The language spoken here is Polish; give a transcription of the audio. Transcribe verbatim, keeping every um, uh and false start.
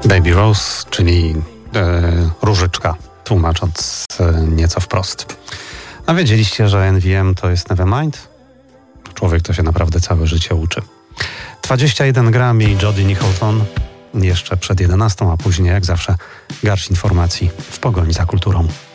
Baby Rose, czyli e, różyczka, tłumacząc e, nieco wprost. A wiedzieliście, że N V M to jest Nevermind? Człowiek to się naprawdę całe życie uczy. dwadzieścia jeden gram i Jody Nicholson jeszcze przed jedenastą, a później jak zawsze garść informacji w pogoni za kulturą.